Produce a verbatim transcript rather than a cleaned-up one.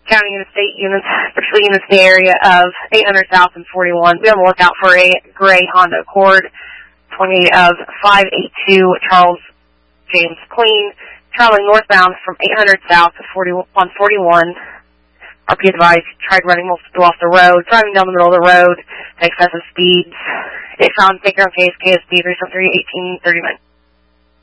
county and state units, particularly units in the area of eight hundred South and forty-one. Be on the lookout for a gray Honda Accord, twenty of five eighty-two Charles James Clean, traveling northbound from eight hundred South to forty on forty-one. R P advised tried running multiple off the road, driving down the middle of the road at excessive speeds. They found Baker on case K S B three seven three eighteen thirty-nine.